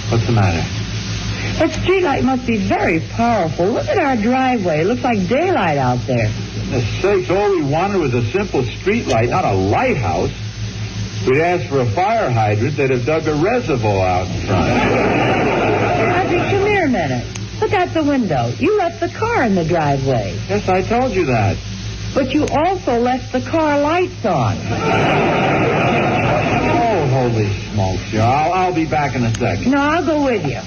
What's the matter? That streetlight must be very powerful. Look at our driveway. It looks like daylight out there. For sakes, all we wanted was a simple streetlight, not a lighthouse. We'd asked for a fire hydrant, they'd have dug a reservoir out in front. Patrick, come here a minute. Look out the window. You left the car in the driveway. Yes, I told you that. But you also left the car lights on. Oh, holy smokes. I'll be back in a second. No, I'll go with you.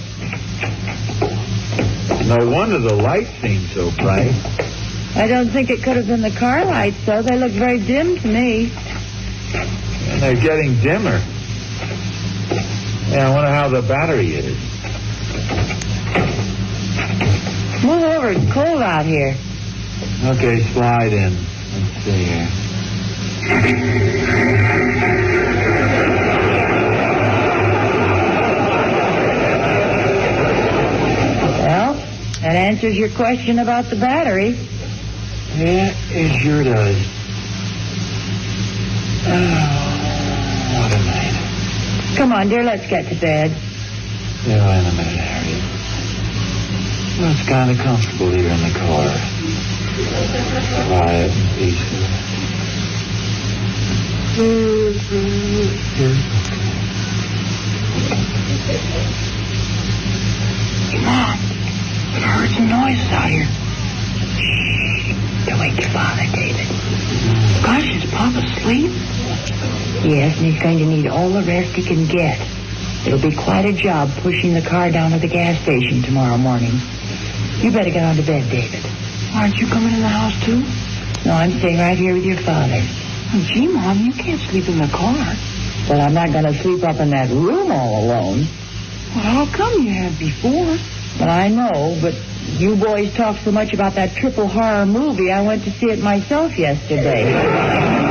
No wonder the lights seem so bright. I don't think it could have been the car lights, though. They look very dim to me. And they're getting dimmer. Yeah, I wonder how the battery is. Move over. It's cold out here. Okay, slide in. Let's see here. Well, that answers your question about the battery. Yeah, it sure does. Oh, what a night. Come on, dear, let's get to bed. Yeah, wait a minute, Harriet. Well, it's kind of comfortable here in the car. Quiet and peaceful. Mom, I heard some noises out here. Shh. Don't wake your father, David. Gosh, is Pop asleep? Yes, and he's going to need all the rest he can get. It'll be quite a job pushing the car down to the gas station tomorrow morning. You better get on to bed, David. Aren't you coming in the house, too? No, I'm staying right here with your father. Oh, gee, Mom, you can't sleep in the car. Well, I'm not going to sleep up in that room all alone. Well, how come you had before? Well, I know, but you boys talk so much about that triple horror movie, I went to see it myself yesterday.